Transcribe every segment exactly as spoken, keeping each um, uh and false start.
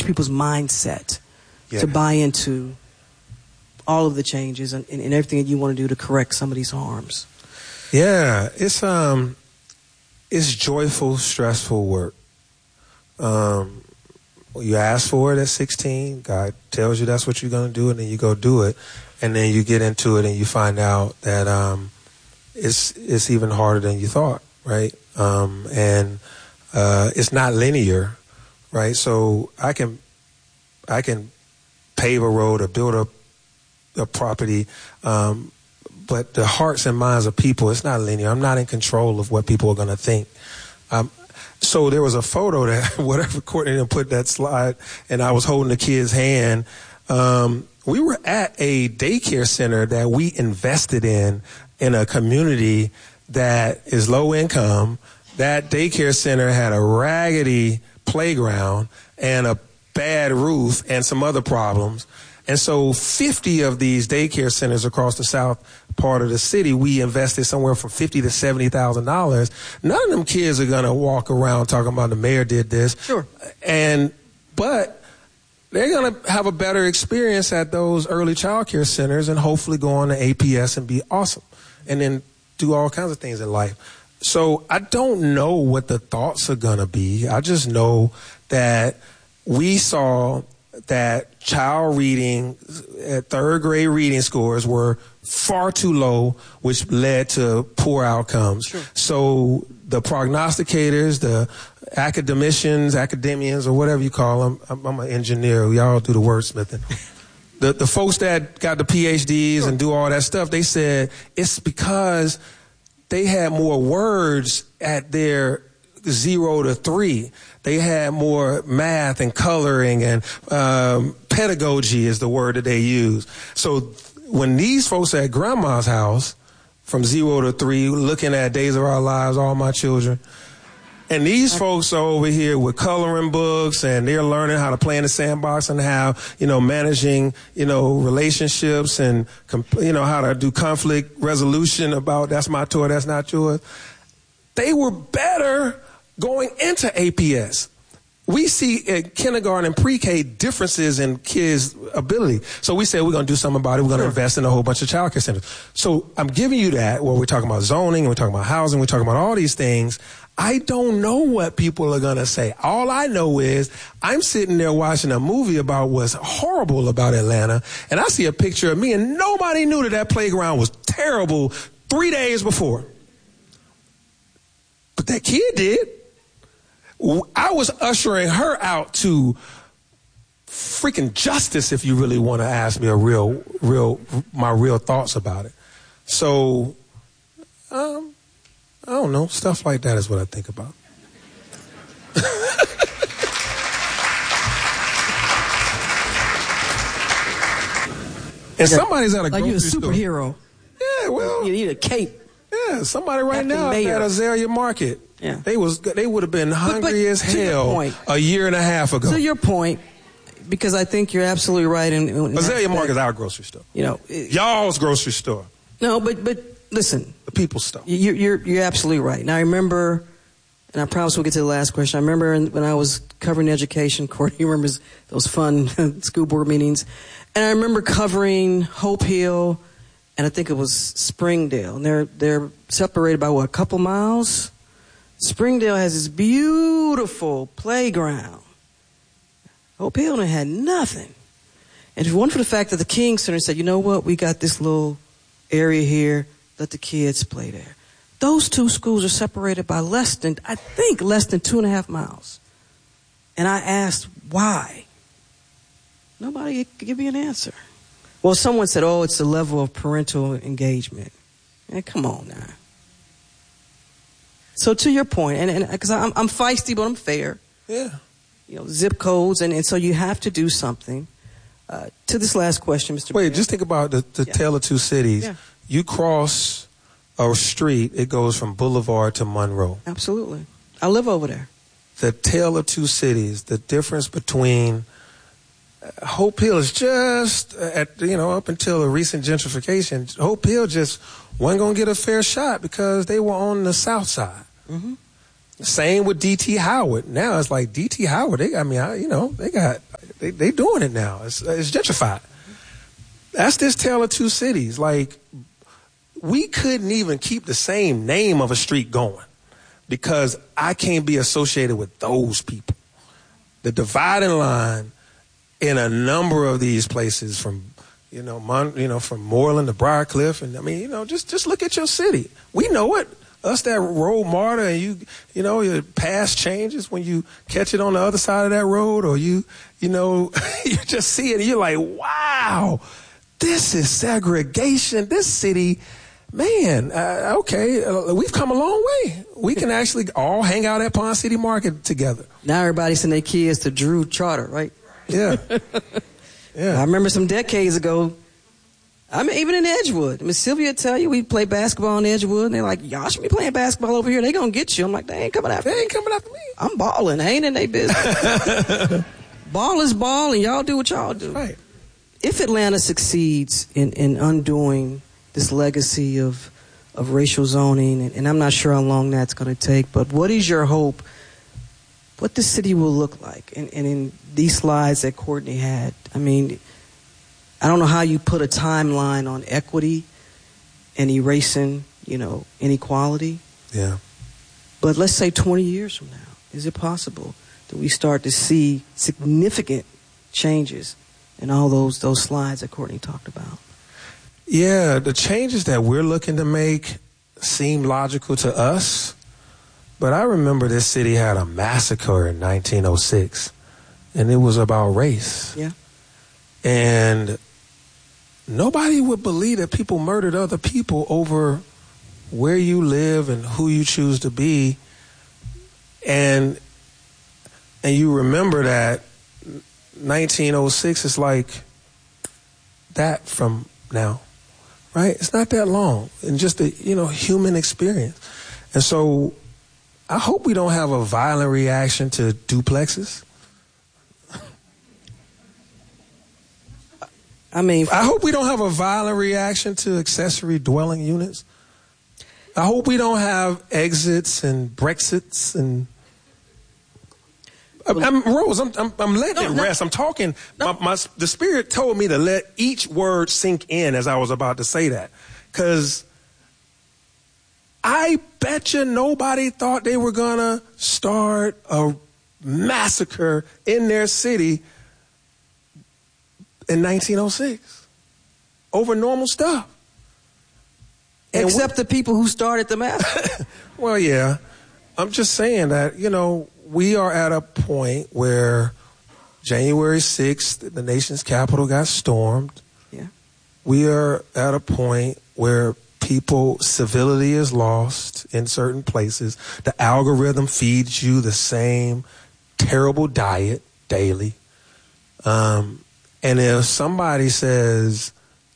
people's mindset yeah. to buy into all of the changes and, and, and everything that you want to do to correct some of these harms? Yeah, it's um, it's joyful, stressful work. Um, you ask for it at sixteen. God tells you that's what you're going to do, and then you go do it, and then you get into it, and you find out that um, it's it's even harder than you thought, right? Um, and uh, it's not linear, right? So I can I can pave a road or build a a property. Um, But the hearts and minds of people, it's not linear. I'm not in control of what people are going to think. Um, so there was a photo that, whatever Courtney didn't put that slide, and I was holding the kid's hand. Um, we were at a daycare center that we invested in, in a community that is low income. That daycare center had a raggedy playground and a bad roof and some other problems. And so fifty of these daycare centers across the south part of the city, we invested somewhere from fifty to seventy thousand dollars. None of them kids are going to walk around talking about the mayor did this. Sure. And, but they're going to have a better experience at those early child care centers and hopefully go on to A P S and be awesome and then do all kinds of things in life. So I don't know what the thoughts are going to be. I just know that we saw that child reading at third grade reading scores were far too low, which led to poor outcomes. Sure. So the prognosticators, the academicians, academians, or whatever you call them, I'm, I'm an engineer. We all do the wordsmithing. The, the folks that got the P H Ds Sure. and do all that stuff, they said it's because they had more words at their zero to three. They had more math and coloring and um, pedagogy is the word that they use. So when these folks at grandma's house from zero to three looking at Days of Our Lives, All My Children, and these folks are over here with coloring books and they're learning how to play in the sandbox and how, you know, managing, you know, relationships and, you know, how to do conflict resolution about that's my toy, that's not yours. They were better going into A P S. We see in kindergarten and pre-K differences in kids' ability. So we said we're going to do something about it. We're going to Sure. invest in a whole bunch of child care centers. So I'm giving you that where we're talking about zoning and we're talking about housing, we're talking about all these things. I don't know what people are going to say. All I know is I'm sitting there watching a movie about what's horrible about Atlanta, and I see a picture of me, and nobody knew that that playground was terrible three days before. But that kid did. I was ushering her out to freaking justice, if you really want to ask me a real, real, my real thoughts about it. So, um, I don't know. Stuff like that is what I think about. And somebody's at a like grocery you're a store. superhero. Yeah, well. You need a cape. Yeah, somebody right Captain now Mayor. at Azalea Market. Yeah. They was they would have been hungry but as to your hell point. a year and a half ago. To your point, because I think you're absolutely right. In, in Azalea that, Market is our grocery store. You know, it, Y'all's grocery store. no, but but listen, The people's store. you're you're you're absolutely right. Now I remember, and I promise we'll get to the last question. I remember in, when I was covering education, Courtney remembers those fun school board meetings, and I remember covering Hope Hill, and I think it was Springdale, and they're they're separated by what, a couple miles. Springdale has this beautiful playground. Hope Hill had nothing. And if it weren't for the fact that the King Center said, you know what, we got this little area here, let the kids play there. Those two schools are separated by less than, I think, less than two and a half miles. And I asked why. Nobody could give me an answer. Well, someone said, oh, it's the level of parental engagement. Man, come on now. So to your point, and and because I'm, I'm feisty, but I'm fair. Yeah. You know, zip codes, and, and so you have to do something. Uh, to this last question, Mister Wait, Brand. just think about the, the Yeah. tale of two cities. Yeah. You cross a street, it goes from Boulevard to Monroe. Absolutely. I live over there. The tale of two cities, the difference between uh, Hope Hill is just at, you know, up until a recent gentrification, Hope Hill just wasn't going to get a fair shot because they were on the south side. Mm-hmm. Same with D T Howard. Now it's like D T Howard, they, I mean, I, you know, they got they they doing it now. It's, it's gentrified. That's this tale of two cities. Like, we couldn't even keep the same name of a street going because I can't be associated with those people. The dividing line in a number of these places, from you know, Mon, you know, from Moreland to Briarcliff, and I mean, you know, just just look at your city. We know it. Us that road martyr, and you, you know, your past changes when you catch it on the other side of that road, or you, you know, you just see it, and you're like, wow, this is segregation. This city, man, uh, okay, uh, we've come a long way. We can actually all hang out at Pond City Market together. Now everybody's sending their kids to Drew Charter, right? Yeah. Yeah. I remember some decades ago, I mean, even in Edgewood, Miss Sylvia tell you we play basketball in Edgewood, and they're like, y'all should be playing basketball over here. They gonna get you. I'm like, they ain't coming after They me. ain't coming after me. I'm balling. I ain't in their business. Ball is ball, and y'all do what y'all do. Right. If Atlanta succeeds in, in undoing this legacy of of racial zoning, and, and I'm not sure how long that's going to take, but what is your hope, what the city will look like? And, and in these slides that Courtney had, I mean, I don't know how you put a timeline on equity and erasing, you know, inequality. Yeah. But let's say twenty years from now, is it possible that we start to see significant changes in all those those slides that Courtney talked about? Yeah, the changes that we're looking to make seem logical to us, but I remember this city had a massacre in nineteen oh six, and it was about race. Yeah. And nobody would believe that people murdered other people over where you live and who you choose to be. And and you remember that nineteen oh six is like that from now, right? It's not that long, and just a, you know, human experience. And so I hope we don't have a violent reaction to duplexes. I mean, I hope we don't have a violent reaction to accessory dwelling units. I hope we don't have exits and Brexits and. I'm, I'm Rose. I'm, I'm, I'm letting No, it no. rest. I'm talking. No. My, my, the Spirit told me to let each word sink in as I was about to say that, because I bet you nobody thought they were gonna start a massacre in their city in nineteen oh six over normal stuff. And except the people who started the massacre. Well, yeah. I'm just saying that, you know, we are at a point where January sixth, the nation's capital got stormed. Yeah. We are at a point where people, civility is lost in certain places. The algorithm feeds you the same terrible diet daily. Um, and if somebody says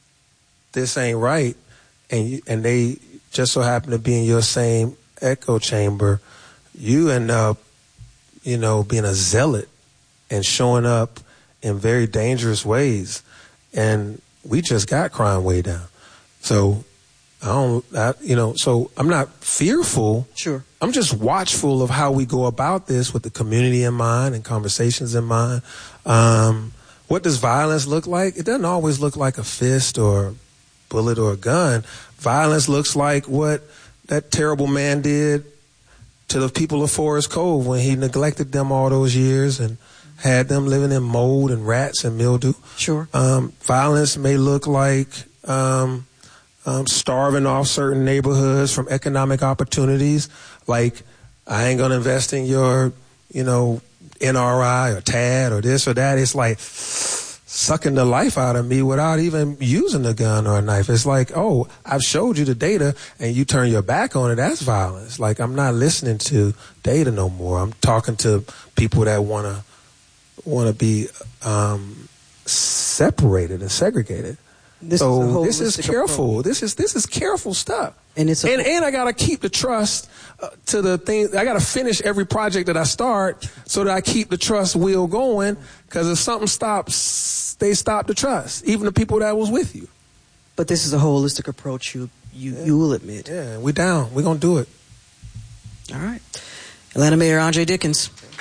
this ain't right, and you, and they just so happen to be in your same echo chamber, you end up, you know, being a zealot and showing up in very dangerous ways. And we just got crime way down. So I don't, I, you know, so I'm not fearful. Sure. I'm just watchful of how we go about this with the community in mind and conversations in mind. Um, what does violence look like? It doesn't always look like a fist or a bullet or a gun. Violence looks like what that terrible man did to the people of Forest Cove when he neglected them all those years and had them living in mold and rats and mildew. Sure. Um, violence may look like um, um, starving off certain neighborhoods from economic opportunities. Like, I ain't gonna invest in your, you know, N R I or T A D or this or that. It's like sucking the life out of me without even using a gun or a knife. It's like, oh, I've showed you the data and you turn your back on it. That's violence. Like, I'm not listening to data no more. I'm talking to people that want to want to be um, separated and segregated. This so is this is careful. approach. This is this is careful stuff. And it's a, and and I gotta keep the trust uh, to the thing. I gotta finish every project that I start so that I keep the trust wheel going. Because if something stops, they stop the trust. Even the people that was with you. But this is a holistic approach. You you yeah. you will admit. Yeah, we down. We're gonna do it. All right. Atlanta Mayor Andre Dickens.